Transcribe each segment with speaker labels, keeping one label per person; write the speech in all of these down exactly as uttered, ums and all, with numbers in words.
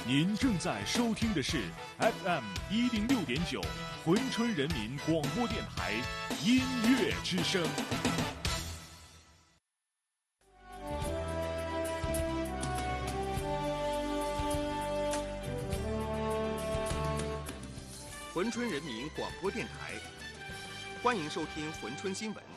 Speaker 1: 您正在收听的是 F M 一零六点九珲春人民广播电台音乐之声。
Speaker 2: 珲春人民广播电台，欢迎收听珲春新闻。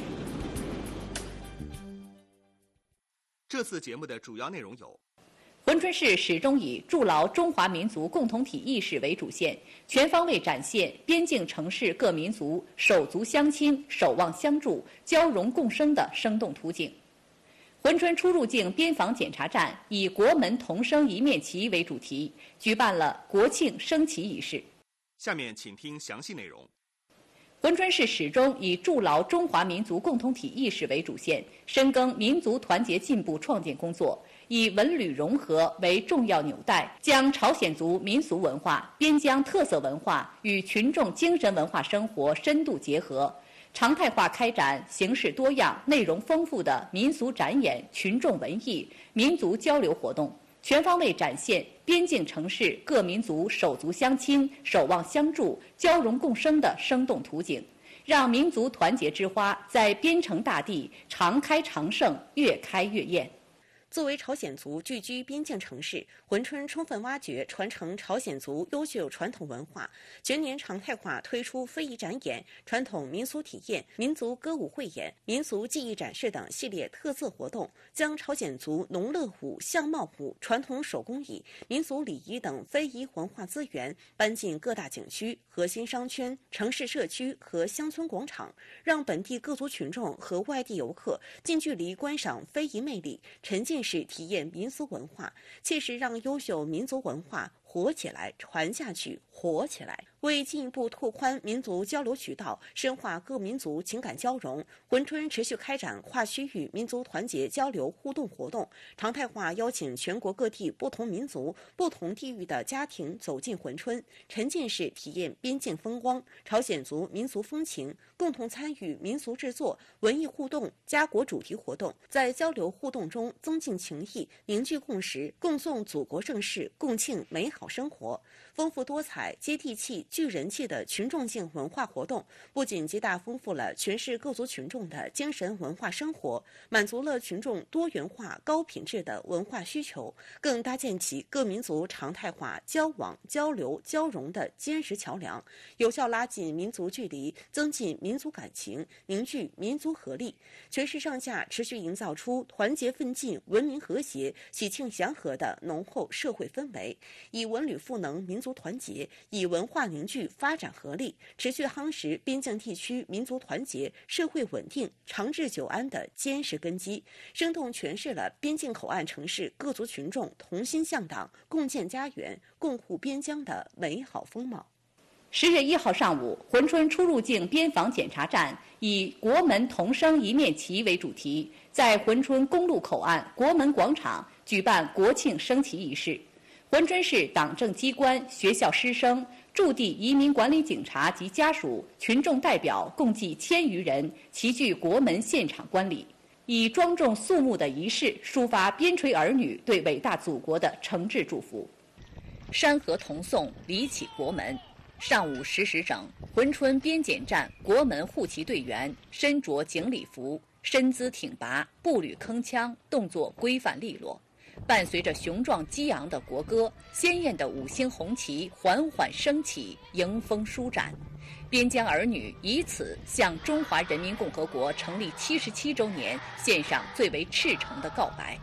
Speaker 2: 这次节目的主要内容有：
Speaker 3: 珲春市始终以筑牢中华民族共同体意识为主线，全方位展现边境城市各民族手足相亲、守望相助、交融共生的生动图景。珲春出入境边防检查站以国门同生一面旗为主题，举办了国庆升旗仪式。
Speaker 2: 下面请听详细内容。
Speaker 3: 珲春市始终以筑牢中华民族共同体意识为主线，深耕民族团结进步创建工作，以文旅融合为重要纽带，将朝鲜族民俗文化、边疆特色文化与群众精神文化生活深度结合，常态化开展形式多样、内容丰富的民俗展演、群众文艺、民族交流活动，全方位展现边境城市各民族手足相亲、守望相助、交融共生的生动图景，让民族团结之花在边城大地常开常盛、越开越艳。
Speaker 4: 作为朝鲜族聚居边境城市，珲春充分挖掘传承朝鲜族优秀传统文化，全年常态化推出非遗展演、传统民俗体验、民族歌舞汇演、民俗技艺展示等系列特色活动，将朝鲜族农乐舞、相貌舞、传统手工艺、民俗礼仪等非遗文化资源搬进各大景区、核心商圈、城市社区和乡村广场，让本地各族群众和外地游客近距离观赏非遗魅力，沉浸是体验民俗文化，切实让优秀民族文化活起来、传下去、活起来。为进一步拓宽民族交流渠道，深化各民族情感交融，珲春持续开展跨区域民族团结交流互动活动，常态化邀请全国各地不同民族、不同地域的家庭走进珲春，沉浸式体验边境风光、朝鲜族民俗风情，共同参与民俗制作、文艺互动、家国主题活动，在交流互动中增进情谊、凝聚共识，共颂祖国盛世，共庆美好生活。丰富多彩、接地气、具人气的群众性文化活动，不仅极大丰富了全市各族群众的精神文化生活，满足了群众多元化、高品质的文化需求，更搭建起各民族常态化交往、交流、交融的坚实桥梁，有效拉近民族距离，增进民族感情，凝聚民族合力。全市上下持续营造出团结奋进、文明和谐、喜庆祥和的浓厚社会氛围，以文旅赋能民族团结，以文化凝聚发展合力，持续夯实边境地区民族团结、社会稳定、长治久安的坚实根基，生动诠释了边境口岸城市各族群众同心向党、共建家园、共护边疆的美好风貌。
Speaker 3: 十月一号上午，珲春出入境边防检查站以国门同生一面旗为主题，在珲春公路口岸国门广场举办国庆升旗仪式。珲春市党政机关、学校师生、驻地移民管理警察及家属、群众代表共计千余人齐聚国门现场观礼，以庄重肃穆的仪式抒发边陲儿女对伟大祖国的诚挚祝福。山河同颂，礼起国门。上午十时整，珲春边检站国门护旗队员身着警礼服，身姿挺拔，步履铿锵，动作规范利落。伴随着雄壮激昂的国歌，鲜艳的五星红旗缓缓升起，迎风舒展。边疆儿女以此向中华人民共和国成立七十七周年献上最为赤诚的告白。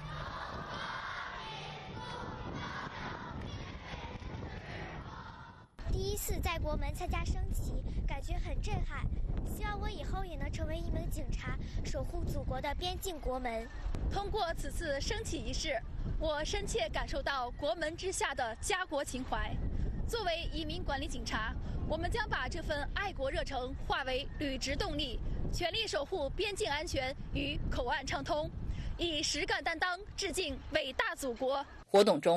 Speaker 5: 第一次在国门参加升旗，感觉很震撼。希望我以后也能成为一名警察，守护祖国的边境国门。
Speaker 6: 通过此次升旗仪式，我深切感受到国门之下的家国情怀。作为移民管理警察，我们将把这份爱国热诚化为履职动力，全力守护边境安全与口岸畅通，以实干担当致敬伟大祖国。
Speaker 3: 活动中，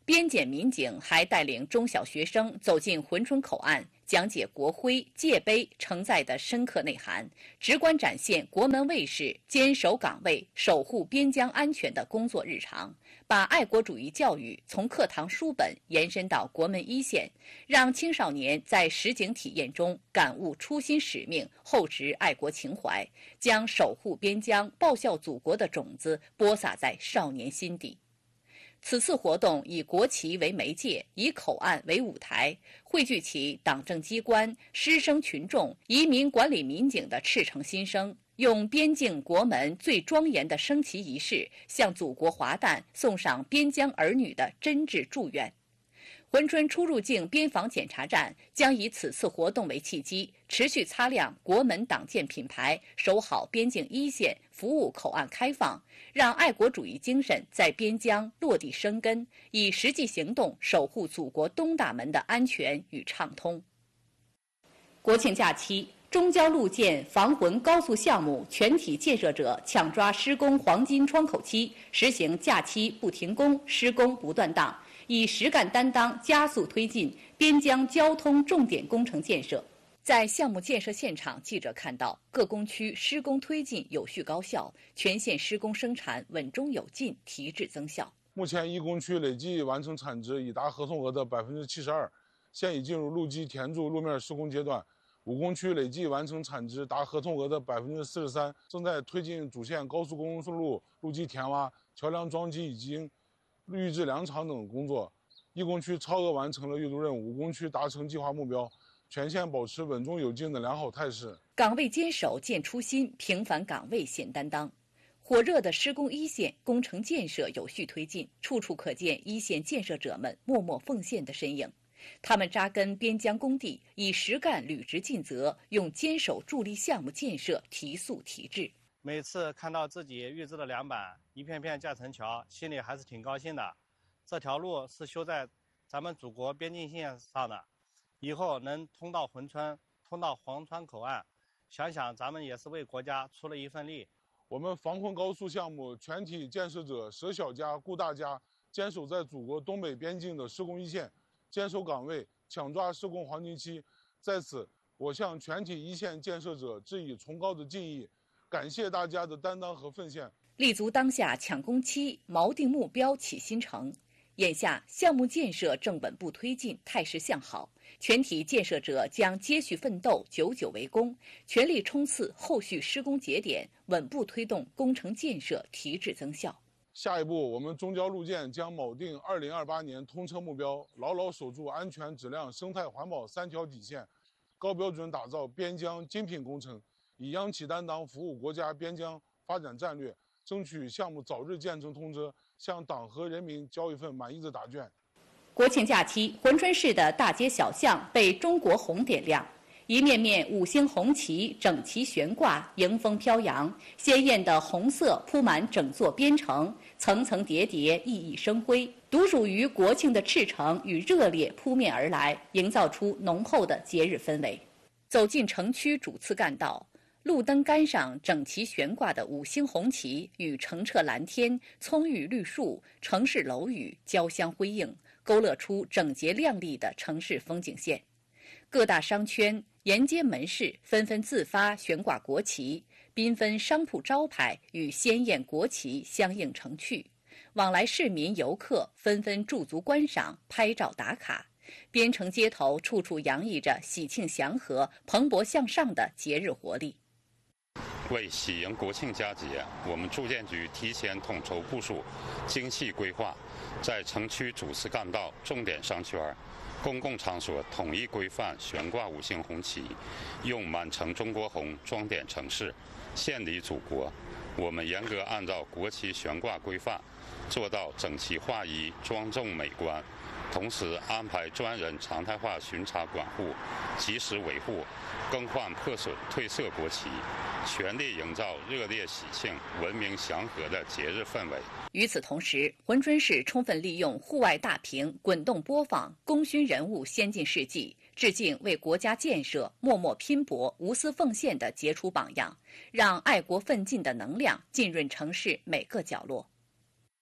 Speaker 3: 边检民警还带领中小学生走进珲春口岸，讲解国徽、界碑承载的深刻内涵，直观展现国门卫士坚守岗位、守护边疆安全的工作日常，把爱国主义教育从课堂书本延伸到国门一线，让青少年在实景体验中感悟初心使命，厚植爱国情怀，将守护边疆、报效祖国的种子播撒在少年心底。此次活动以国旗为媒介，以口岸为舞台，汇聚起党政机关、师生群众、移民管理民警的赤诚心声，用边境国门最庄严的升旗仪式，向祖国华诞送上边疆儿女的真挚祝愿。珲春出入境边防检查站将以此次活动为契机，持续擦亮国门党建品牌，守好边境一线，服务口岸开放，让爱国主义精神在边疆落地生根，以实际行动守护祖国东大门的安全与畅通。国庆假期，中交路建防浑高速项目全体建设者抢抓施工黄金窗口期，实行假期不停工、施工不断档，以实干担当加速推进边疆交通重点工程建设。在项目建设现场，记者看到各工区施工推进有序高效，全线施工生产稳中有进，提质增效。
Speaker 7: 目前一工区累计完成产值已达合同额的百分之七十二，现已进入路基填筑路面施工阶段。五工区累计完成产值达合同额的百分之四十三，正在推进主线高速公路路基填挖、桥梁桩基以及预制梁场等工作。一工区超额完成了预督任务，五工区达成计划目标，全线保持稳中有进的良好态势。
Speaker 3: 岗位坚守见初心，平凡岗位显担当。火热的施工一线，工程建设有序推进，处处可见一线建设者们默默奉献的身影。他们扎根边疆工地，以实干履职尽责，用坚守助力项目建设提速提质。
Speaker 8: 每次看到自己预制的梁板一片片架成桥，心里还是挺高兴的。这条路是修在咱们祖国边境线上的，以后能通到珲春，通到黄川口岸，想想咱们也是为国家出了一份力。
Speaker 7: 我们防浑高速项目全体建设者舍小家顾大家，坚守在祖国东北边境的施工一线，坚守岗位，抢抓施工黄金期。在此，我向全体一线建设者致以崇高的敬意，感谢大家的担当和奉献。
Speaker 3: 立足当下抢工期，锚定目标起新程。眼下项目建设正稳步推进，态势向好，全体建设者将接续奋斗，久久为功，全力冲刺后续施工节点，稳步推动工程建设提质增效。
Speaker 7: 下一步，我们中交路建将铆定二零二八年通车目标，牢牢守住安全、质量、生态环保三条底线，高标准打造边疆精品工程，以央企担当服务国家边疆发展战略，争取项目早日建成通车，向党和人民交一份满意的答卷。
Speaker 3: 国庆假期，珲春市的大街小巷被中国红点亮，一面面五星红旗整齐悬挂，迎风飘扬，鲜艳的红色铺满整座边城，层层叠叠，熠熠生辉。独属于国庆的赤诚与热烈扑面而来，营造出浓厚的节日氛围。走进城区主次干道，路灯杆上整齐悬挂的五星红旗与澄澈蓝天、葱郁绿树、城市楼宇交相辉映，勾勒出整洁亮丽的城市风景线。各大商圈、沿街门市纷纷自发悬挂国旗，缤纷商铺招牌与鲜艳国旗相映成趣，往来市民游客纷纷驻足观赏、拍照打卡。边城街头处处洋溢着喜庆祥和、蓬勃向上的节日活力。
Speaker 9: 为喜迎国庆佳节，我们住建局提前统筹部署、精细规划，在城区主次干道、重点商圈、公共场所统一规范悬挂五星红旗，用满城中国红装点城市，献礼祖国。我们严格按照国旗悬挂规范，做到整齐划一、庄重美观。同时安排专人常态化巡查管护，及时维护、更换破损褪色国旗，全力营造热烈喜庆、文明祥和的节日氛围。
Speaker 3: 与此同时，珲春市充分利用户外大屏滚动播放功勋人物先进事迹，致敬为国家建设默默拼搏、无私奉献的杰出榜样，让爱国奋进的能量浸润城市每个角落。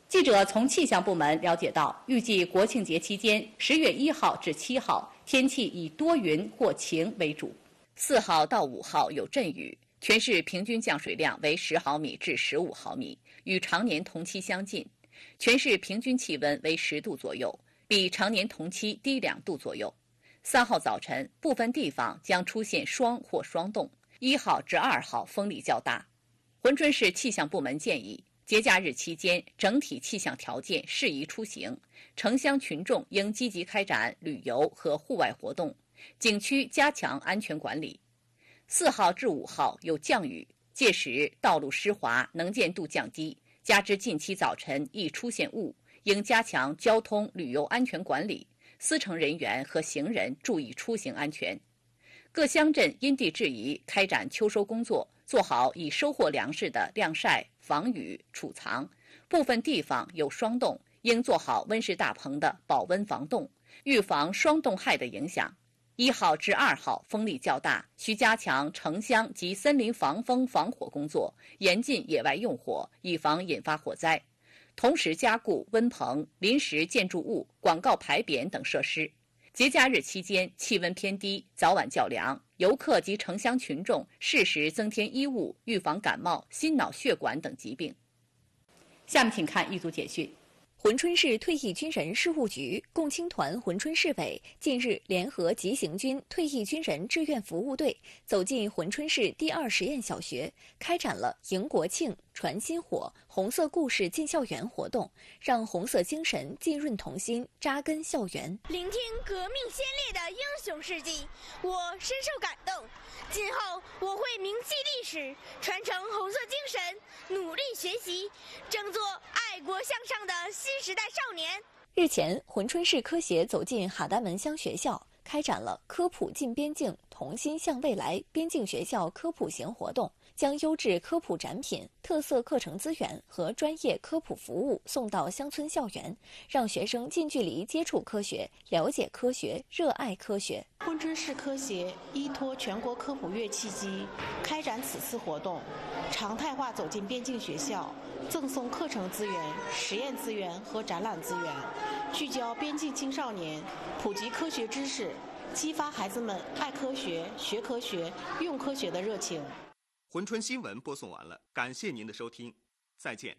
Speaker 3: 记者从气象部门了解到，预计国庆节期间，十月一号至七号，天气以多云或晴为主。四号到五号有阵雨，全市平均降水量为十毫米至十五毫米，与常年同期相近。全市平均气温为十度左右，比常年同期低两度左右。三号早晨，部分地方将出现霜或霜冻。一号至二号风力较大。珲春市气象部门建议，节假日期间整体气象条件适宜出行，城乡群众应积极开展旅游和户外活动，景区加强安全管理。四号至五号有降雨，届时道路湿滑，能见度降低，加之近期早晨易出现雾，应加强交通旅游安全管理，司乘人员和行人注意出行安全。各乡镇因地制宜开展秋收工作，做好已收获粮食的晾晒、防雨、储藏。部分地方有霜冻，应做好温室大棚的保温防冻，预防霜冻害的影响。一号至二号风力较大，需加强城乡及森林防风防火工作，严禁野外用火，以防引发火灾。同时加固温棚、临时建筑物、广告牌匾等设施。节假日期间气温偏低，早晚较凉，游客及城乡群众适时增添衣物，预防感冒、心脑血管等疾病。下面请看一组简讯。
Speaker 10: 珲春市退役军人事务局共青团珲春市委近日联合急行军退役军人志愿服务队走进珲春市第二实验小学，开展了迎国庆、传薪火、红色故事进校园活动，让红色精神浸润童心，扎根校园。
Speaker 5: 聆听革命先烈的英雄事迹，我深受感动。今后我会铭记历史，传承红色精神，努力学习，争做爱国向上的新时代少年。
Speaker 10: 日前，珲春市科协走进哈达门乡学校，开展了科普进边境、同心向未来边境学校科普行活动，将优质科普展品、特色课程资源和专业科普服务送到乡村校园，让学生近距离接触科学，了解科学，热爱科学。
Speaker 11: 珲春市科协依托全国科普月契机，开展此次活动，常态化走进边境学校，赠送课程资源、实验资源和展览资源，聚焦边境青少年，普及科学知识，激发孩子们爱科学、学科学、用科学的热情。
Speaker 2: 珲春新闻播送完了，感谢您的收听，再见。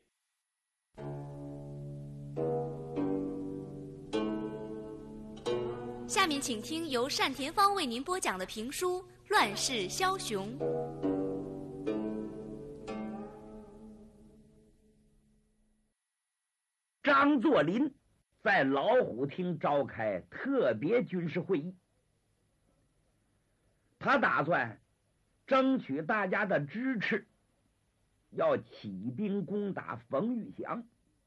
Speaker 12: 下面请听由单田芳为您播讲的评书《乱世枭雄》。
Speaker 13: 张作霖在老虎厅召开特别军事会议，他打算争取大家的支持，要起兵攻打冯玉祥。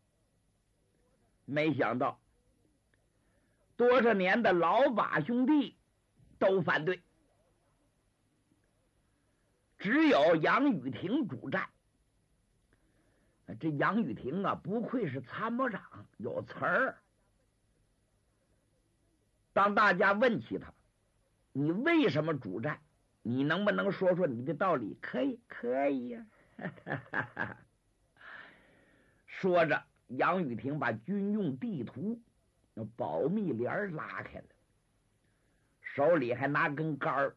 Speaker 13: 没想到多少年的老把兄弟都反对，只有杨宇霆主战。这杨宇霆啊，不愧是参谋长，有词儿。当大家问起他，你为什么主战？你能不能说说你的道理？可以，可以呀、啊。说着，杨宇霆把军用地图那保密帘拉开了，手里还拿根杆儿，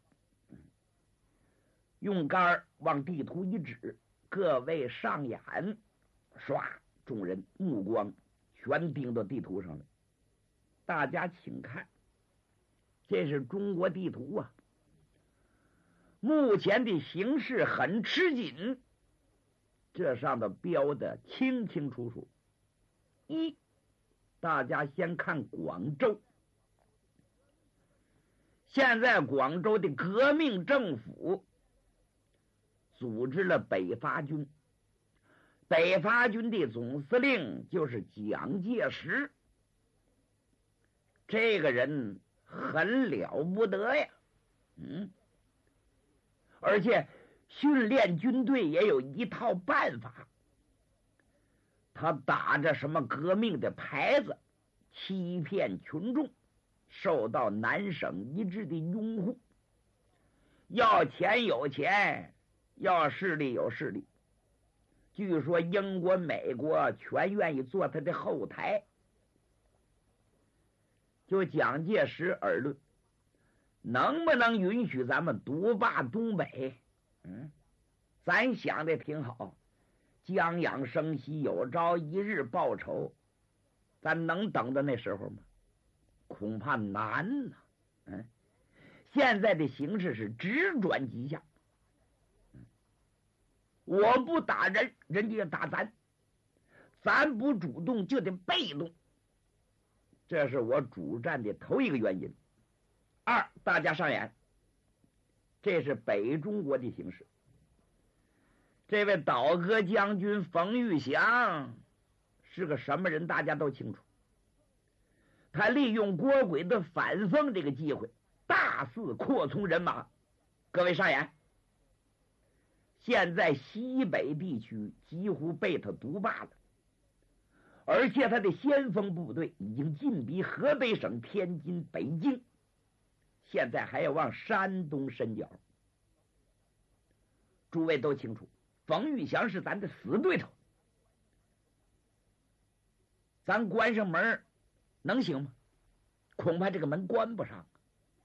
Speaker 13: 用杆儿往地图一指，各位上眼。唰，众人目光全盯到地图上了。大家请看，这是中国地图啊。目前的形势很吃紧，这上头标的清清楚楚。一，大家先看广州。现在广州的革命政府组织了北伐军，北伐军的总司令就是蒋介石。这个人很了不得呀，嗯，而且训练军队也有一套办法。他打着什么革命的牌子，欺骗群众，受到南省一致的拥护。要钱有钱，要势力有势力。 据说英国、美国全愿意做他的后台。就蒋介石而论，能不能允许咱们独霸东北？嗯，咱想的挺好，将养生息，有朝一日报仇，咱能等到那时候吗？恐怕难呐、啊。嗯，现在的形势是直转急下。我不打人，人家要打咱；咱不主动，就得被动。这是我主战的头一个原因。二，大家上眼，这是北中国的形势。这位倒戈将军冯玉祥是个什么人，大家都清楚。他利用郭轨的反封这个机会，大肆扩充人马。各位上眼，现在西北地区几乎被他独霸了，而且他的先锋部队已经进逼河北省天津、北京，现在还要往山东伸脚。诸位都清楚，冯玉祥是咱的死对头，咱关上门能行吗？恐怕这个门关不上。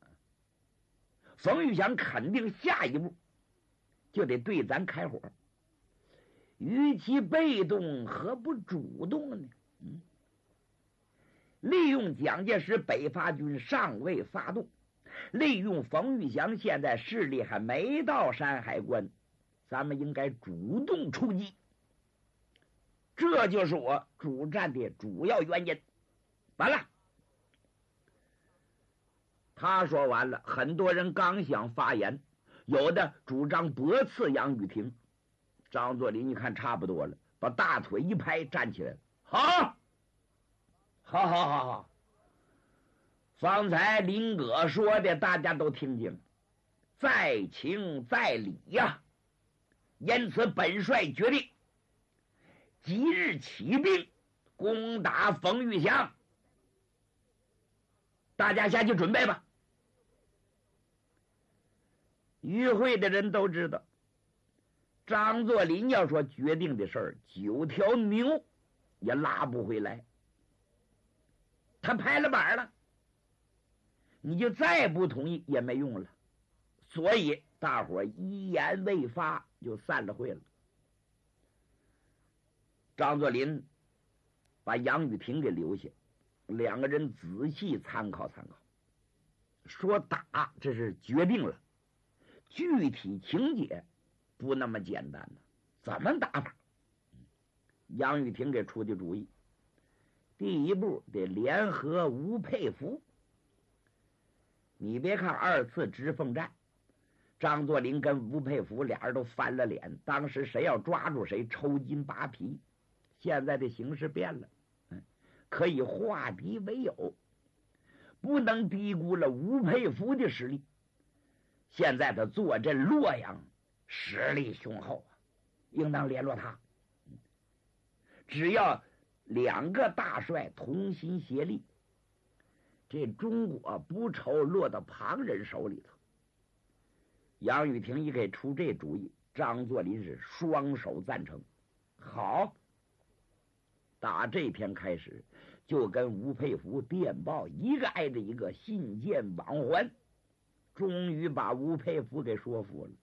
Speaker 13: 冯玉祥肯定下一步就得对咱开火，与其被动，何不主动呢？嗯，利用蒋介石北伐军尚未发动，利用冯玉祥现在势力还没到山海关，咱们应该主动出击。这就是我主战的主要原因。完了，他说完了，很多人刚想发言，有的主张驳斥杨雨婷。张作霖一看差不多了，把大腿一拍，站起来了。好，好，好，好，好。方才林葛说的，大家都听见了，在情在理呀。因此，本帅决定即日起兵攻打冯玉祥。大家下去准备吧。与会的人都知道，张作霖要说决定的事儿，九条牛也拉不回来。他拍了板了，你就再不同意也没用了。所以大伙一言未发就散了会了。张作霖把杨雨婷给留下，两个人仔细参考参考。说打这是决定了，具体情节不那么简单呢。怎么打法？杨雨婷给出的主意，第一步得联合吴佩孚。你别看二次直奉战，张作霖跟吴佩孚俩人都翻了脸，当时谁要抓住谁抽筋扒皮。现在的形势变了，可以化敌为友，不能低估了吴佩孚的实力。现在他坐镇洛阳，实力雄厚啊，应当联络他。只要两个大帅同心协力，这中国不愁落到旁人手里头。杨雨婷一给出这主意，张作霖是双手赞成。好，打这天开始就跟吴佩孚电报一个挨着一个，信件往还，终于把吴佩孚给说服了。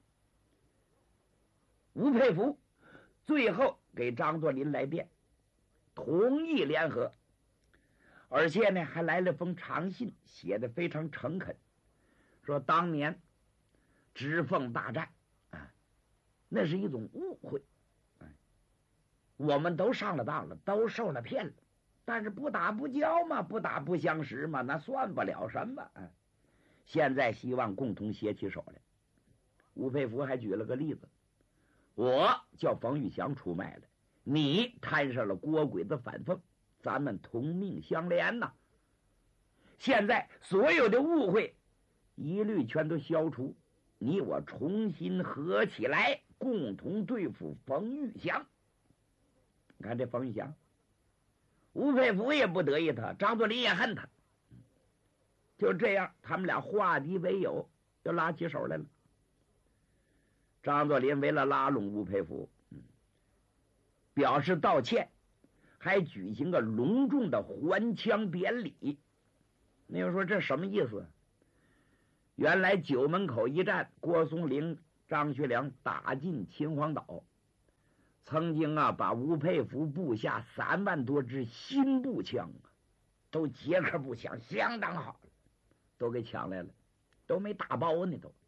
Speaker 13: 吴佩孚最后给张作霖来电，同意联合，而且呢还来了封长信，写的非常诚恳，说当年直奉大战啊，那是一种误会，我们都上了当了，都受了骗了，但是不打不交嘛，不打不相识嘛，那算不了什么啊。现在希望共同携起手来。吴佩孚还举了个例子，我叫冯玉祥出卖了，你摊上了郭轨的反奉，咱们同命相连呐。现在所有的误会一律全都消除，你我重新合起来，共同对付冯玉祥。你看这冯玉祥，吴佩孚也不得意他，张作霖也恨他，就这样他们俩化敌为友，就拉起手来了。张作霖为了拉拢吴佩孚， 表示道歉，还举行个隆重的还枪典礼。那人说这什么意思？原来九门口一战，郭松龄、张学良打进秦皇岛，曾经啊把吴佩孚部下三万多支新步枪啊，都捷克步枪，相当好，都给抢来了，都没打包呢，都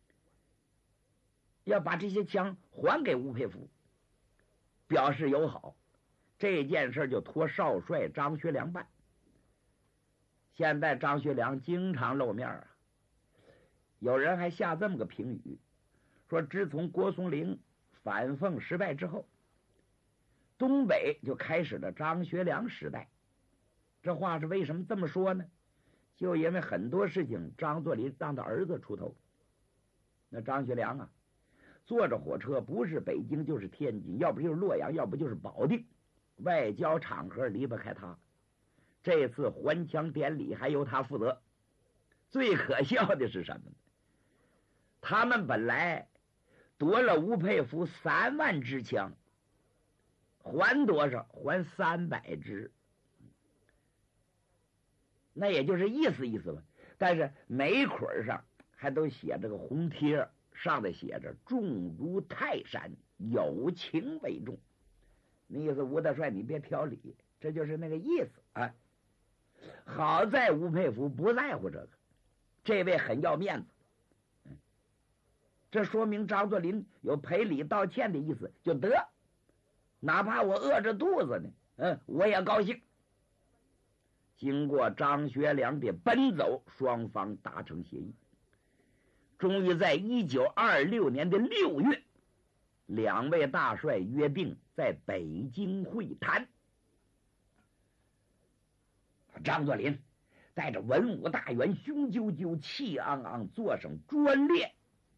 Speaker 13: 要把这些枪还给吴佩孚，表示友好。这件事就托少帅张学良办。现在张学良经常露面啊，有人还下这么个评语，说自从郭松龄反奉失败之后，东北就开始了张学良时代。这话是为什么这么说呢？就因为很多事情张作霖让他儿子出头。那张学良啊，坐着火车不是北京就是天津，要不就是洛阳，要不就是保定，外交场合离不开他。这次还枪典礼还由他负责。最可笑的是什么呢？他们本来夺了吴佩孚三万支枪，还多少？还三百支，那也就是意思意思吧。但是每捆上还都写着个红贴，上头写着重如泰山，有情为重。那意思吴大帅你别挑理，这就是那个意思啊。好在吴佩孚不在乎这个，这位很要面子。这说明张作霖有赔礼道歉的意思，就得，哪怕我饿着肚子呢，嗯，我也高兴。经过张学良的奔走，双方达成协议，终于在一九二六年的六月，两位大帅约定在北京会谈。张作霖带着文武大员，雄赳赳气昂昂，坐上专列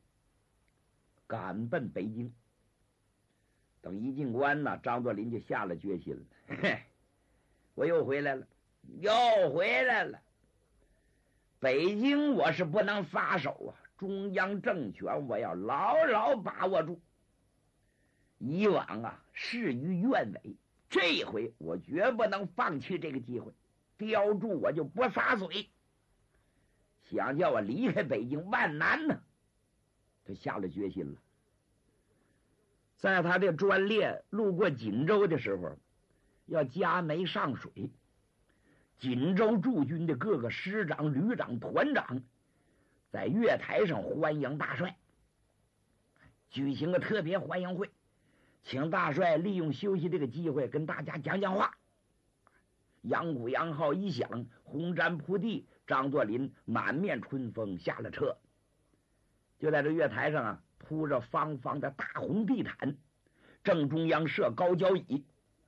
Speaker 13: 赶奔北京。等一进关呢，张作霖就下了决心了，嘿，我又回来了，又回来了。北京我是不能撒手啊，中央政权我要牢牢把握住。以往啊事与愿违，这回我绝不能放弃这个机会，叼住我就不撒水。想叫我离开北京万难呢，他下了决心了。在他的专列路过锦州的时候，要加煤上水。锦州驻军的各个师长、旅长、团长在月台上欢迎大帅，举行个特别欢迎会，请大帅利用休息这个机会跟大家讲讲话。扬鼓扬号一响，红毡铺地，张作霖满面春风下了车。就在这月台上啊，铺着方方的大红地毯，正中央设高脚椅，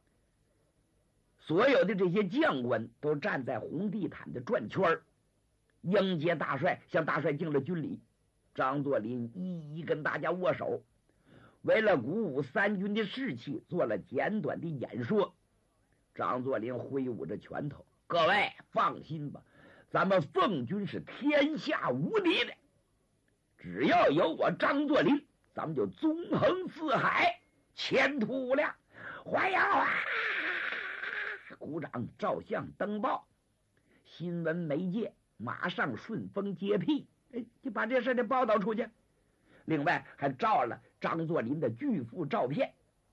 Speaker 13: 所有的这些将官都站在红地毯的转圈迎接大帅，向大帅敬了军礼。张作霖一一跟大家握手，为了鼓舞三军的士气，做了简短的演说。张作霖挥舞着拳头，各位放心吧，咱们奉军是天下无敌的，只要有我张作霖，咱们就纵横四海，前途无量。欢迎啊！鼓掌、照相、登报，新闻媒介马上顺风接屁，哎，就把这事的报道出去。另外还照了张作霖的巨幅照片。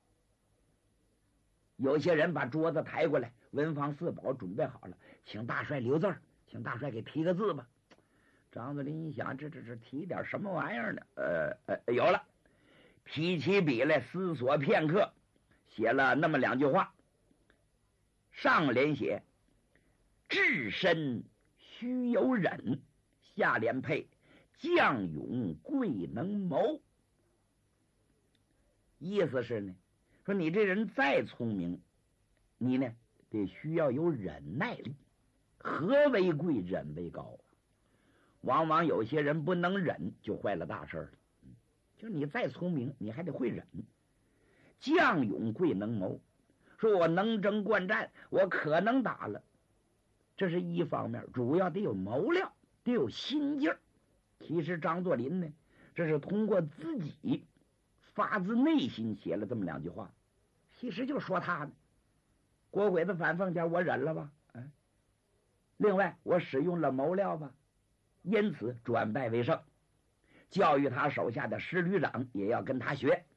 Speaker 13: 有些人把桌子抬过来，文房四宝准备好了，请大帅留字儿，请大帅给提个字吧。张作霖一想，这这这提点什么玩意儿呢？呃呃，有了，提起笔来思索片刻，写了那么两句话。上联写至身须有忍，下联配将勇贵能谋。意思是呢，说你这人再聪明，你呢得需要有忍耐力。和为贵，忍为高。往往有些人不能忍，就坏了大事了。就是你再聪明，你还得会忍。将勇贵能谋，说我能征惯战，我可能打了，这是一方面，主要得有谋略，得有心劲儿。其实张作霖呢，这是通过自己发自内心写了这么两句话， 其实就说他呢。国会的反奉点我忍了吧，嗯。另外我使用了谋料吧，因此转败为胜。教育他手下的师旅长也要跟他学。